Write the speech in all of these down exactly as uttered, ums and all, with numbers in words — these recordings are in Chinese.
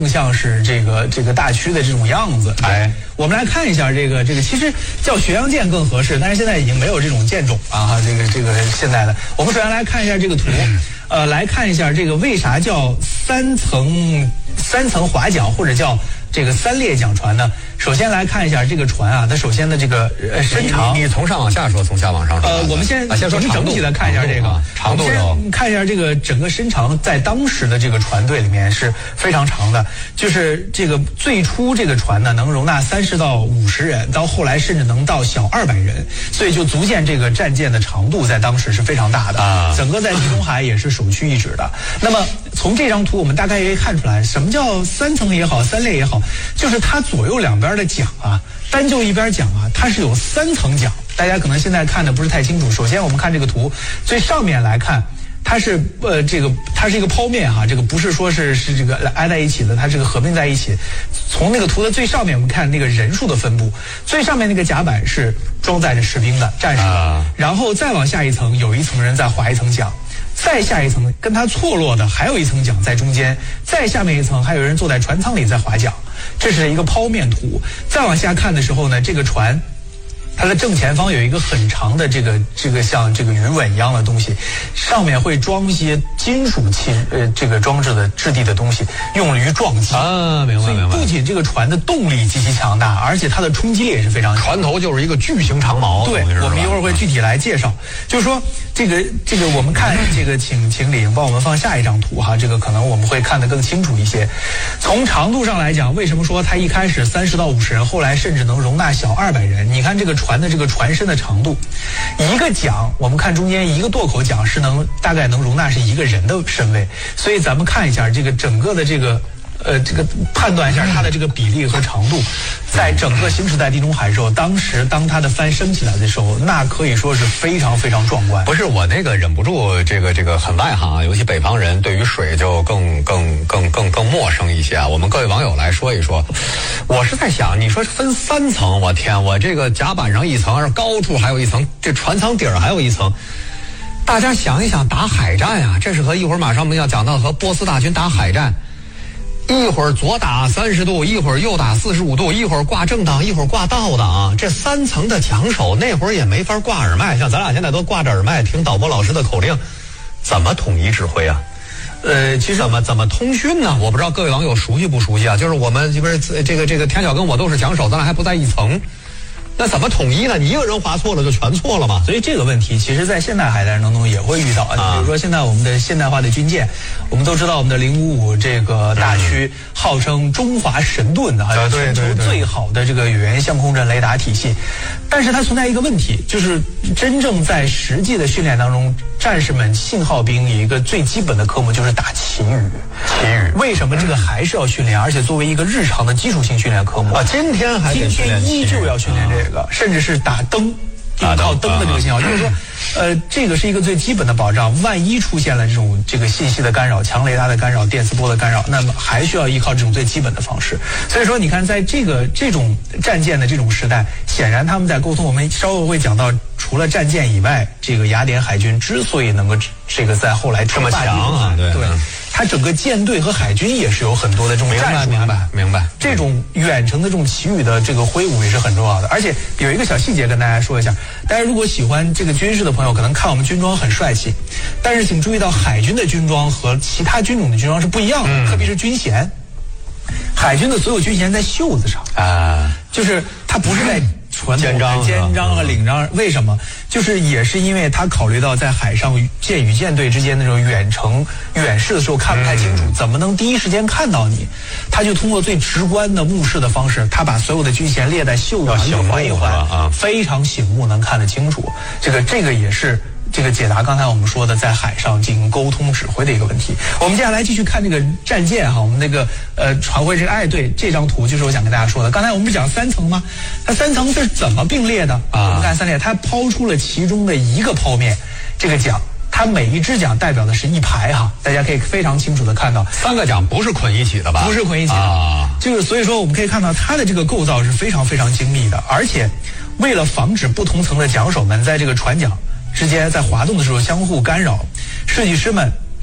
更像是这个这个大区的这种样子。哎，我们来看一下这个这个，其实叫学阳剑更合适，但是现在已经没有这种剑种啊。这个这个现在的，我们首先来看一下这个图，呃，来看一下这个为啥叫三层三层划桨或者叫这个三列桨船呢？首先来看一下这个船啊，它首先的这个呃身长， 你, 你从上往下说，从下往上说。 呃，我们先、 啊、先说我们整体的看一下这个长度， 我们先看一下这个整个身长，在当时的这个船队里面是非常长的，就是这个最初这个船呢能容纳三十到五十人，到后来甚至能到小二百人，所以就足见这个战舰的长度在当时是非常大的啊，整个在地中海也是首屈一指的。那么从这张图我们大概也可以看出来，什么叫三层也好，三列也好，就是它左右两边的桨啊。单就一边讲啊，它是有三层桨，大家可能现在看的不是太清楚。首先我们看这个图，最上面来看，它是呃这个它是一个剖面哈，这个不是说是是这个挨在一起的，它这个合并在一起。从那个图的最上面，我们看那个人数的分布，最上面那个甲板是装载着士兵的战士的，然后再往下一层有一层人在划一层桨。再下一层跟它错落的还有一层桨在中间，再下面一层还有人坐在船舱里在划桨，这是一个剖面图。再往下看的时候呢，这个船它的正前方有一个很长的这个这个像这个鱼尾一样的东西，上面会装一些金属器呃这个装置的质地的东西，用于撞击啊，明白明白。 不仅这个船的动力极其强大，而且它的冲击力也是非常强。 船头就是一个巨型长矛。 对，我们一会儿会具体来介绍。就是说这个这个我们看这个，请请李莹帮我们放下一张图哈，这个可能我们会看得更清楚一些。从长度上来讲，为什么说它一开始三十到五十人，后来甚至能容纳小二百人？你看这个船的这个船身的长度，一个桨，我们看中间一个舵口桨是能大概能容纳是一个人的身位，所以咱们看一下这个整个的这个呃这个判断一下它的这个比例和长度，在整个行驶在地中海的时候，当时当它的帆升起来的时候，那可以说是非常非常壮观。 不是我那个忍不住，这个这个很外行啊，尤其北方人对于水就更更更更更陌生一些啊。我们各位网友来说一说，我是在想，你说分三层，我天，我这个甲板上一层，高处还有一层，这船舱底儿还有一层。大家想一想，打海战啊，这是和一会儿马上我们要讲到和波斯大军打海战。一会儿左打三十度，一会儿右打四十五度，一会儿挂正档，一会儿挂倒档，这三层的桨手那会儿也没法挂耳麦，像咱俩现在都挂着耳麦听导播老师的口令，怎么统一指挥啊？呃，其实怎么怎么通讯呢？我不知道各位网友熟悉不熟悉啊？就是我们这边这个这个田小跟我都是桨手，咱俩还不在一层。那怎么统一呢？你一个人划错了就全错了嘛。 所以这个问题其实在现代海战当中也会遇到。啊、比如说现在我们的现代化的军舰，我们都知道我们的零五五这个大区、嗯、号称中华神盾的，还有全球最好的这个远洋相控阵雷达体系。但是它存在一个问题，就是真正在实际的训练当中，战士们信号兵有一个最基本的科目就是打旗语。 旗语为什么这个还是要训练？而且作为一个日常的基础性训练科目啊，今天还今天依旧要训练这个。甚至是打灯，靠灯的这个信号，就是说，呃，这个是一个最基本的保障。万一出现了这种这个信息的干扰、强雷达的干扰、电磁波的干扰，那么还需要依靠这种最基本的方式。所以说，你看，在这个这种战舰的这种时代，显然他们在沟通。我们稍后会讲到，除了战舰以外，这个雅典海军之所以能够这个在后来这么强啊，对。 对它整个舰队和海军也是有很多的这种战术， 明白明白。 这种远程的这种旗语的这个挥舞也是很重要的。而且有一个小细节跟大家说一下，大家如果喜欢这个军事的朋友，可能看我们军装很帅气，但是请注意到海军的军装和其他军种的军装是不一样的，嗯、特别是军衔。海军的所有军衔在袖子上啊，就是它不是在传统的肩章和领章。为什么？就是也是因为他考虑到在海上舰与舰队之间那种远程远视的时候看不太清楚，怎么能第一时间看到你？他就通过最直观的目视的方式，他把所有的军衔列在袖子上，环一环啊，非常醒目，能看得清楚。这个这个也是。这个解答刚才我们说的在海上进行沟通指挥的一个问题。我们接下来继续看这个战舰哈，我们那个呃船徽这个哎对，这张图就是我想跟大家说的。刚才我们不是讲三层吗？它三层是怎么并列的啊？我们看三列，它抛出了其中的一个剖面，这个桨。它每一只桨代表的是一排哈，大家可以非常清楚的看到， 三个桨不是捆一起的吧？ 不是捆一起的，啊、就是所以说我们可以看到它的这个构造是非常非常精密的，而且为了防止不同层的桨手们在这个船桨之间在滑动的时候相互干扰，设计师们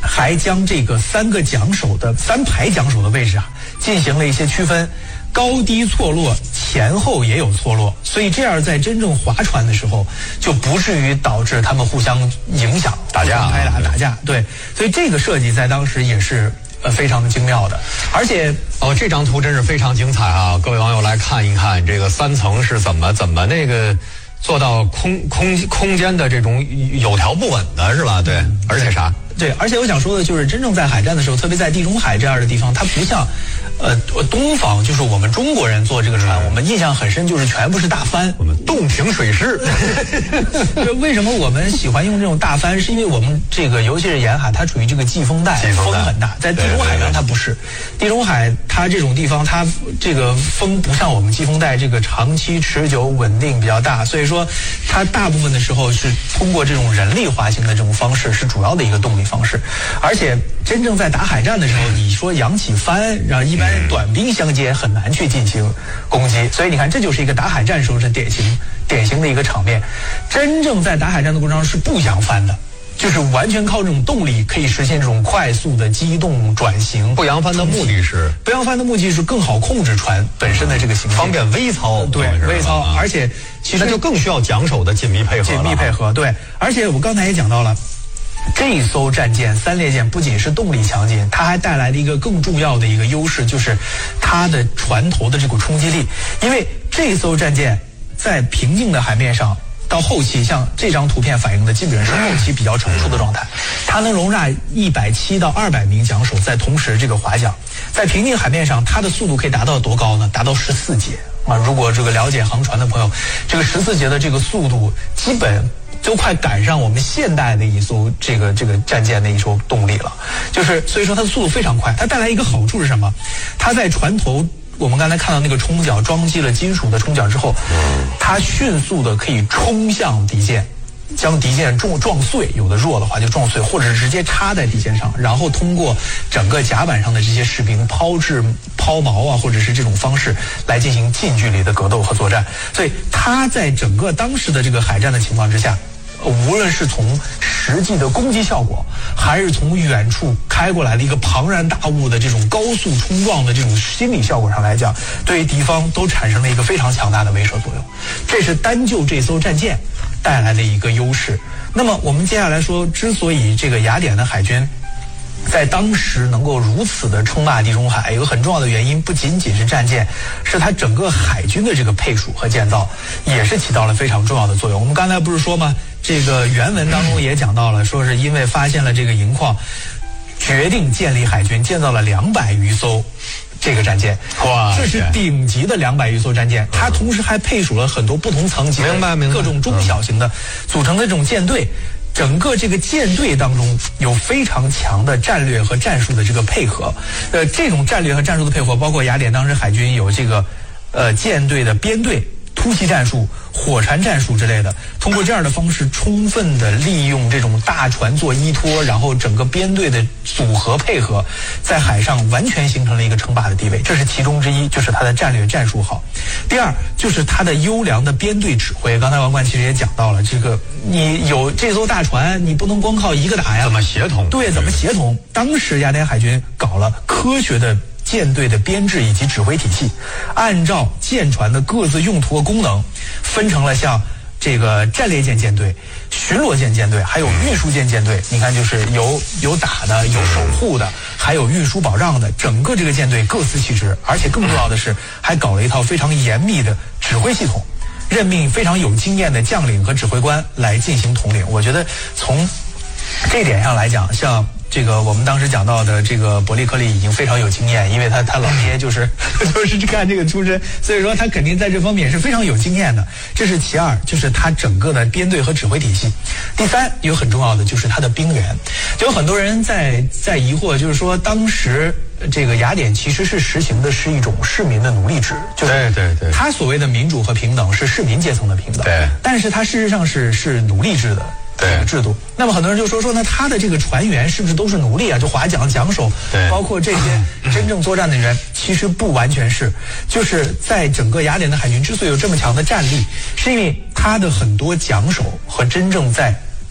还将这个三个桨手的三排桨手的位置啊进行了一些区分，高低错落，前后也有错落，所以这样在真正划船的时候就不至于导致他们互相影响、 打架、 开打、打架。对，所以这个设计在当时也是呃非常精妙的，而且哦，这张图真是非常精彩啊！各位网友来看一看，这个三层是怎么怎么那个做到空空空间的这种有条不紊的，是吧？对，嗯、而且啥？ 对，而且我想说的就是，真正在海战的时候，特别在地中海这样的地方，它不像，呃，东方，就是我们中国人坐这个船，我们印象很深，就是全部是大帆， 我们洞庭水师。 就为什么我们喜欢用这种大帆，是因为我们这个尤其是沿海，它处于这个季风带，风很大，在地中海上它不是，地中海它这种地方，它这个风不像我们季风带这个长期持久稳定比较大，所以说它大部分的时候是通过这种人力滑行的这种方式是主要的一个动力方式，而且真正在打海战的时候，你说扬起帆，然后一般短兵相接很难去进行攻击，所以你看这就是一个打海战时候是典型典型的一个场面。真正在打海战的过程中是不扬帆的，就是完全靠这种动力可以实现这种快速的机动转型。 不扬帆的目的是不扬帆的目的是更好控制船本身的这个形状， 方便微操。 对，微操，啊、而且其实那就更需要桨手的紧密配合了。 紧密配合，对，而且我刚才也讲到了。这艘战舰三列舰不仅是动力强劲，它还带来了一个更重要的一个优势，就是它的船头的这股冲击力。因为这艘战舰在平静的海面上，到后期像这张图片反映的基本上是后期比较成熟的状态，它能容纳一百七到二百名桨手在同时这个划桨，在平静海面上，它的速度可以达到多高呢？达到十四节啊！如果这个了解航船的朋友，这个十四节的这个速度基本就快赶上我们现代的一艘这个这个战舰的一艘动力了，就是所以说它的速度非常快。它带来一个好处是什么？它在船头，我们刚才看到那个冲角装击了金属的冲角之后，它迅速的可以冲向敌舰，将敌舰撞撞碎，有的弱的话就撞碎，或者是直接插在敌舰上，然后通过整个甲板上的这些士兵抛掷抛锚啊，或者是这种方式来进行近距离的格斗和作战。所以它在整个当时的这个海战的情况之下，无论是从实际的攻击效果，还是从远处开过来的一个庞然大物的这种高速冲撞的这种心理效果上来讲，对于敌方都产生了一个非常强大的威慑作用。这是单就这艘战舰带来的一个优势。那么我们接下来说，之所以这个雅典的海军在当时能够如此的称霸地中海，有个很重要的原因，不仅仅是战舰，是它整个海军的这个配属和建造也是起到了非常重要的作用。我们刚才不是说吗？这个原文当中也讲到了，说是因为发现了这个银矿，决定建立海军，建造了两百余艘这个战舰。哇，这是顶级的两百余艘战舰，它同时还配属了很多不同层级的各种中小型的组成的这种舰队。整个这个舰队当中有非常强的战略和战术的这个配合，呃，这种战略和战术的配合，包括雅典当时海军有这个，呃，舰队的编队、突袭战术、火船战术之类的，通过这样的方式，充分的利用这种大船做依托，然后整个编队的组合配合，在海上完全形成了一个称霸的地位，这是其中之一，就是它的战略战术好。第二就是它的优良的编队指挥，刚才王冠其实也讲到了，这个你有这艘大船，你不能光靠一个打呀， 怎么协同？ 对，怎么协同？当时雅典海军搞了科学的舰队的编制以及指挥体系，按照舰船的各自用途和功能，分成了像这个战列舰舰队、巡逻舰舰队，还有运输舰舰队。你看，就是有有打的，有守护的，还有运输保障的，整个这个舰队各司其职。而且更重要的是，还搞了一套非常严密的指挥系统，任命非常有经验的将领和指挥官来进行统领。我觉得从这点上来讲，像这个我们当时讲到的这个伯利克利已经非常有经验，因为他他老爹就是就是干这个出身，所以说他肯定在这方面是非常有经验的。这是其二，就是他整个的编队和指挥体系。第三，有很重要的就是他的兵员。就有很多人在在疑惑，就是说当时这个雅典其实是实行的是一种市民的奴隶制，就是对对对， 他所谓的民主和平等是市民阶层的平等， 对， 但是他事实上是是奴隶制的。这个制度，那么很多人就说说呢，他的这个船员是不是都是奴隶啊？就划桨、桨手，包括这些真正作战的人，其实不完全是。就是在整个雅典的海军之所以有这么强的战力，是因为他的很多桨手和真正在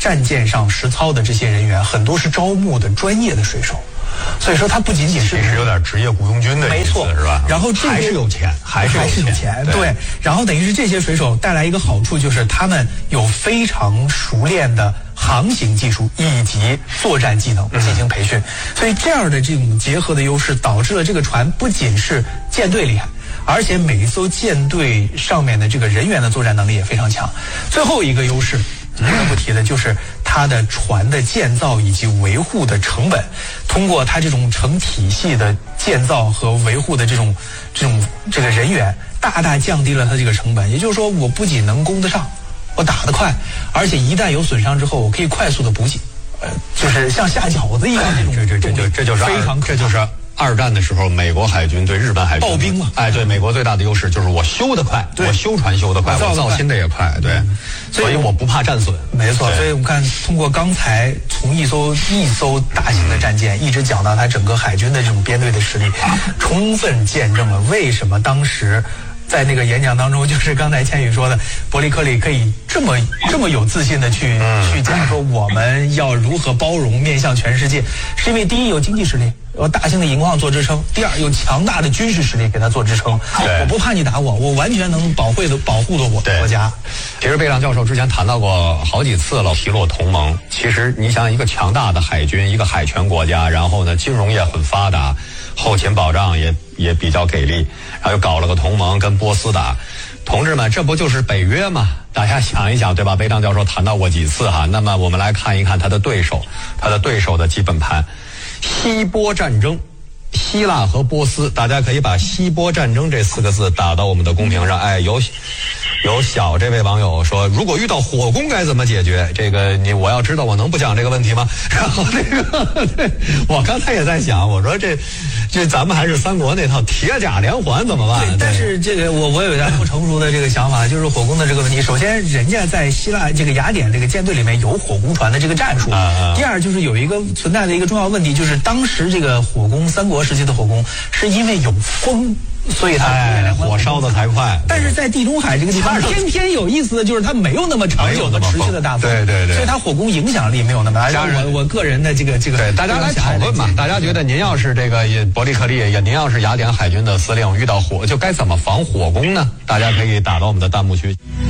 战舰上实操的这些人员，很多是招募的专业的水手。所以说，它不仅仅是其实有点职业雇佣军的意思，是吧？ 然后这还是有钱，还是还是有钱，对。然后等于是这些水手带来一个好处，就是他们有非常熟练的航行技术以及作战技能进行培训，嗯、所以这样的这种结合的优势，导致了这个船不仅是舰队厉害，而且每一艘舰队上面的这个人员的作战能力也非常强。最后一个优势，不得不提的就是它的船的建造以及维护的成本，通过它这种成体系的建造和维护的这种这种这个人员，大大降低了它这个成本。也就是说，我不仅能攻得上，我打得快，而且一旦有损伤之后，我可以快速的补给，呃，就是像下饺子一样这种。 这这这就这就是非常这就是。二战的时候，美国海军对日本海军暴兵嘛， 哎，对，美国最大的优势就是我修得快，我修船修得快，我造新的也快，对，嗯、所以我不怕战损。 没错，所以我们看，通过刚才从一艘一艘大型的战舰，一直讲到它整个海军的这种编队的实力，充分见证了为什么当时。在那个演讲当中，就是刚才千羽说的，伯利克里可以这么这么有自信的去、嗯、去讲说我们要如何包容面向全世界，是因为第一有经济实力，有大型的银矿做支撑；第二有强大的军事实力给他做支撑。我不怕你打我，我完全能保卫的保护的我的国家。 其实贝朗教授之前谈到过好几次了，提落同盟。其实你想，一个强大的海军，一个海权国家，然后呢，金融业很发达，后勤保障也也比较给力，然后又搞了个同盟跟波斯打。同志们，这不就是北约吗？大家想一想，对吧？贝当教授谈到过几次哈。那么我们来看一看他的对手，他的对手的基本盘。希波战争，希腊和波斯，大家可以把希波战争这四个字打到我们的公屏上。哎，有有小这位网友说，如果遇到火攻该怎么解决？这个你我要知道，我能不讲这个问题吗？然后那个，对，我刚才也在想，我说这这咱们还是三国那套铁甲连环怎么办？ 对，但是这个我我有一点不成熟的这个想法，就是火攻的这个问题。首先，人家在希腊这个雅典这个舰队里面有火攻船的这个战术。啊、第二，就是有一个存在的一个重要问题，就是当时这个火攻三国时期的火攻，是因为有风。所以它哎，火烧的才快。 但是在地中海这个地方，偏偏有意思的就是它没有那么长久的持续的大风， 对对对， 所以它火攻影响力没有那么大。我我个人的这个这个， 对大家来讨论嘛，大家觉得您要是这个伯利克利，也您要是雅典海军的司令，遇到火就该怎么防火攻呢？大家可以打到我们的弹幕区。